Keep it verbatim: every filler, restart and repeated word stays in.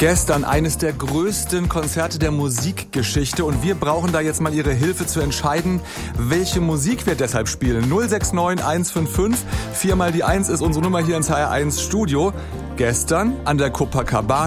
Gestern eines der größten Konzerte der Musikgeschichte und wir brauchen da jetzt mal Ihre Hilfe zu entscheiden, welche Musik wir deshalb spielen. null sechs neun eins fünf fünf, viermal die eins ist unsere Nummer hier ins H R eins Studio. Gestern an der Copacabana